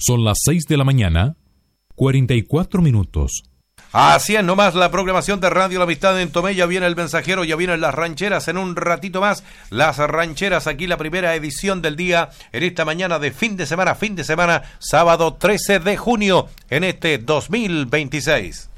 Son las 6 de la mañana, 44 minutos. Así es nomás la programación de Radio La Amistad en Tomé. Ya viene el mensajero, ya vienen las rancheras en un ratito más. Las rancheras, aquí la primera edición del día en esta mañana de fin de semana, sábado 13 de junio en este 2026.